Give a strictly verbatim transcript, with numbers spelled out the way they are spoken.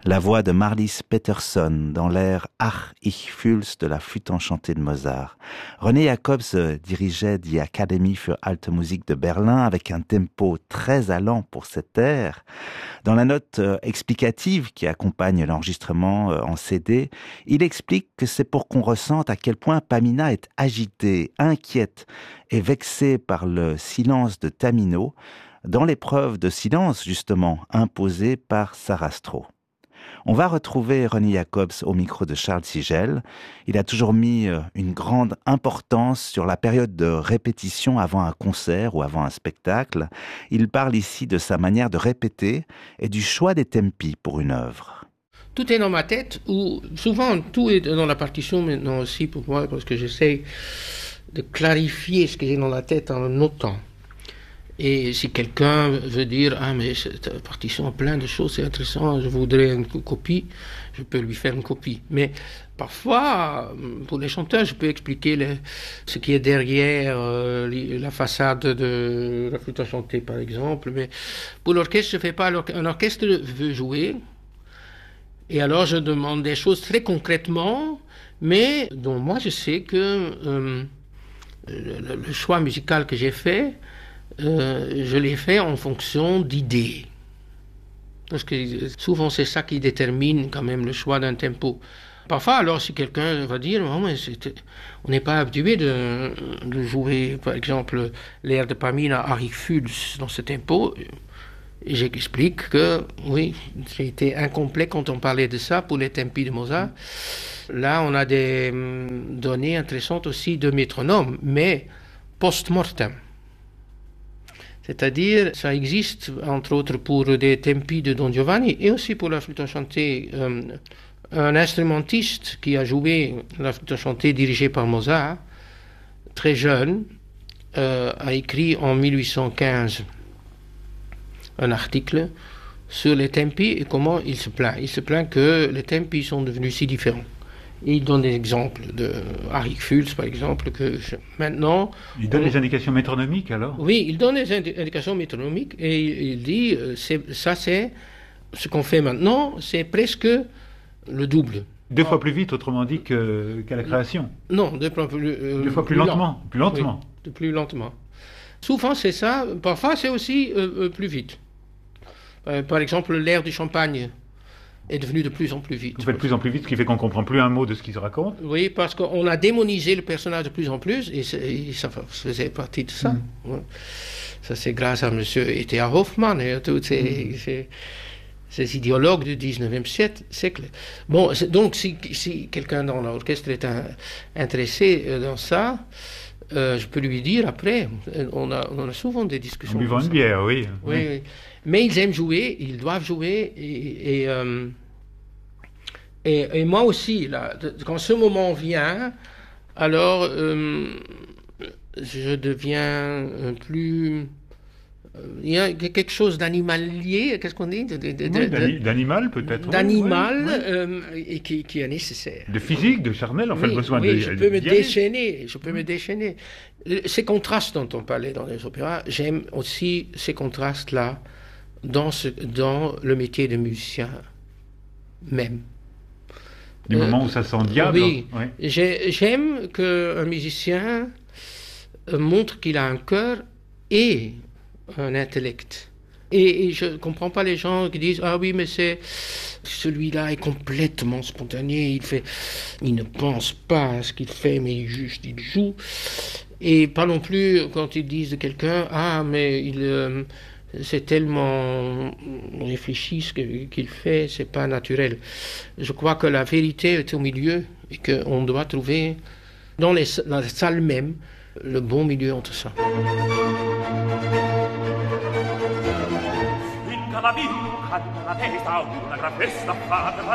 La voix de Marlis Peterson dans l'air Ach, ich fühl's de la flûte enchantée de Mozart. René Jacobs dirigeait Die Akademie für Alte Musik de Berlin avec un tempo très allant pour cet air. Dans la note explicative qui accompagne l'enregistrement en C D, il explique que c'est pour qu'on ressente à quel point Pamina est agitée, inquiète et vexée par le silence de Tamino, dans l'épreuve de silence justement imposée par Sarastro. On va retrouver René Jacobs au micro de Charles Sigel. Il a toujours mis une grande importance sur la période de répétition avant un concert ou avant un spectacle. Il parle ici de sa manière de répéter et du choix des tempi pour une œuvre. Tout est dans ma tête, ou souvent tout est dans la partition maintenant aussi pour moi, parce que j'essaie de clarifier ce que j'ai dans la tête en notant. Et si quelqu'un veut dire « Ah, mais cette partition a plein de choses, c'est intéressant, je voudrais une copie », je peux lui faire une copie. Mais parfois, pour les chanteurs, je peux expliquer le, ce qui est derrière euh, la façade de la flûte enchantée, par exemple. Mais pour l'orchestre, je ne fais pas. Un orchestre veut jouer, et alors je demande des choses très concrètement, mais dont moi je sais que euh, le, le choix musical que j'ai fait, Euh, je l'ai fait en fonction d'idées. Parce que souvent, c'est ça qui détermine quand même le choix d'un tempo. Parfois, alors, si quelqu'un va dire, oh, mais on n'est pas habitué de, de jouer, par exemple, l'air de Pamina, Arich Fühl's dans ce tempo, et j'explique que, oui, j'ai été incomplet quand on parlait de ça pour les tempi de Mozart. Là, on a des données intéressantes aussi de métronome, mais post-mortem. C'est-à-dire, ça existe, entre autres, pour des tempi de Don Giovanni et aussi pour la flûte enchantée. Euh, un instrumentiste qui a joué la flûte enchantée dirigée par Mozart, très jeune, euh, a écrit en mille huit cent quinze un article sur les tempi et comment il se plaint. Il se plaint que les tempi sont devenus si différents. Et il donne des exemples de Arich Fühl's, par exemple, que je, maintenant... Il donne on, des indications métronomiques, alors? Oui, il donne des indi- indications métronomiques et il, il dit, euh, c'est, ça c'est, ce qu'on fait maintenant, c'est presque le double. Deux fois plus vite, autrement dit, que, qu'à la création? Non, deux fois plus, euh, deux fois plus, plus lentement. Lent. Plus lentement. Oui, de plus lentement. Souvent c'est ça, parfois c'est aussi euh, plus vite. Euh, par exemple, l'air du Champagne est devenu de plus en plus vite. Vous faites de plus en plus vite, ce qui fait qu'on ne comprend plus un mot de ce qui se raconte. Oui, parce qu'on a démonisé le personnage de plus en plus, et, et ça faisait partie de ça. Mm. Ouais. Ça, c'est grâce à M. E T A Hoffmann et à tous ces, mm. ces, ces idéologues du dix-neuvième siècle. Bon, donc, si, si quelqu'un dans l'orchestre est un, intéressé dans ça, euh, je peux lui dire après, on a, on a souvent des discussions. En buvant une bière, oui. Oui, oui. oui. Mais ils aiment jouer, ils doivent jouer, et... et euh, Et, et moi aussi, là, quand ce moment vient, alors euh, je deviens plus... Il y a quelque chose d'animalier, qu'est-ce qu'on dit de, de, de, oui, d'ani- D'animal peut-être. D'animal oui, oui. Euh, et qui, qui est nécessaire. De physique, de charnel, enfin oui, besoin oui, de... je peux me aller. déchaîner, je peux me déchaîner. Ces contrastes dont on parlait dans les opéras, j'aime aussi ces contrastes-là dans, ce, dans le métier de musicien même. Des euh, moments où ça sent diable. Oui, ouais. J'ai, j'aime qu'un musicien montre qu'il a un cœur et un intellect. Et, et je ne comprends pas les gens qui disent « Ah oui, mais c'est celui-là est complètement spontané, il, fait, il ne pense pas à ce qu'il fait, mais il, juste il joue. » Et pas non plus quand ils disent de quelqu'un « Ah, mais il... Euh, c'est tellement réfléchi ce qu'il fait, c'est pas naturel. » Je crois que la vérité est au milieu et qu'on doit trouver dans les, la salle même le bon milieu entre ça.